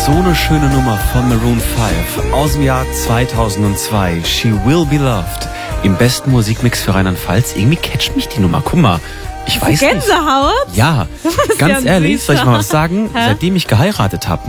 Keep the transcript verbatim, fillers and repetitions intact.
So eine schöne Nummer von Maroon fünf aus dem Jahr zweitausendzwei. She Will Be Loved. Im besten Musikmix für Rheinland-Pfalz. Irgendwie catcht mich die Nummer. Guck mal, ich weiß nicht. Gänsehaut? Ja, ganz ja ehrlich, soll ich mal was sagen? Hä? Seitdem ich geheiratet habe,